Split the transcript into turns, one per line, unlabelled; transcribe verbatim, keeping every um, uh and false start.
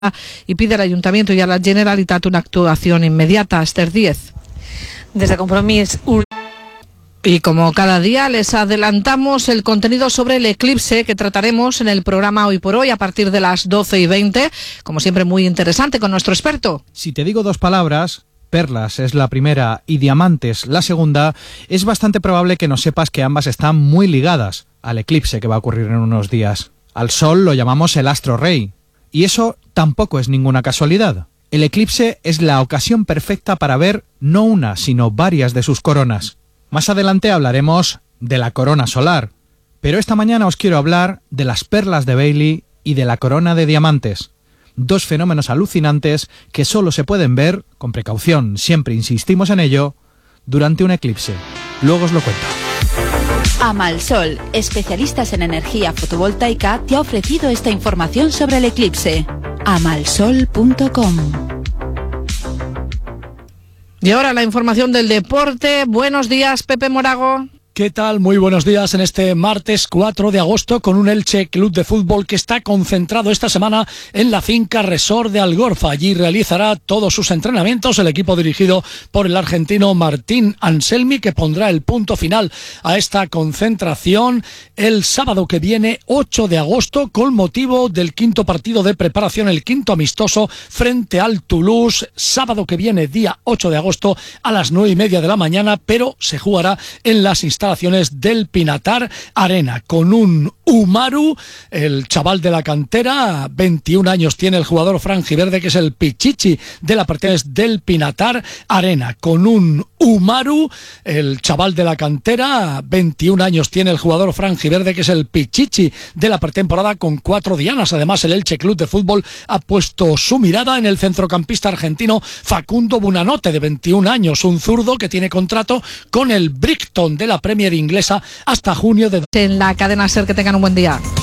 y pide al Ayuntamiento y a la Generalitat una actuación inmediata. Esther Díez.
Desde Compromís.
Y como cada día les adelantamos el contenido sobre el eclipse que trataremos en el programa Hoy por Hoy a partir de las doce y veinte, como siempre muy interesante con nuestro experto.
Si te digo dos palabras, perlas es la primera y diamantes la segunda, es bastante probable que no sepas que ambas están muy ligadas al eclipse que va a ocurrir en unos días. Al Sol lo llamamos el astro rey, y eso tampoco es ninguna casualidad. El eclipse es la ocasión perfecta para ver no una, sino varias de sus coronas. Más adelante hablaremos de la corona solar, pero esta mañana os quiero hablar de las perlas de Bailey y de la corona de diamantes. Dos fenómenos alucinantes que solo se pueden ver, con precaución, siempre insistimos en ello, durante un eclipse. Luego os lo cuento.
Amalsol, especialistas en energía fotovoltaica, te ha ofrecido esta información sobre el eclipse. amalsol punto com.
Y ahora la información del deporte. Buenos días, Pepe Morago.
¿Qué tal? Muy buenos días en este martes cuatro de agosto con un Elche Club de Fútbol que está concentrado esta semana en la finca Resort de Algorfa. Allí realizará todos sus entrenamientos el equipo dirigido por el argentino Martín Anselmi, que pondrá el punto final a esta concentración el sábado que viene, ocho de agosto, con motivo del quinto partido de preparación, el quinto amistoso frente al Toulouse. Sábado que viene, día ocho de agosto, a las nueve y media de la mañana, pero se jugará en las instalaciones del Pinatar Arena, con un Umaru, el chaval de la cantera, veintiún años tiene el jugador franjiverde, que es el pichichi de la pertenencia del Pinatar Arena, con un Umaru, el chaval de la cantera, veintiún años tiene el jugador franjiverde, que es el pichichi de la pretemporada, con cuatro dianas. Además, el Elche Club de Fútbol ha puesto su mirada en el centrocampista argentino Facundo Bunanote, de veintiún años, un zurdo que tiene contrato con el Brighton de la Premier inglesa hasta junio de...
En la cadena SER, que tengan un buen día.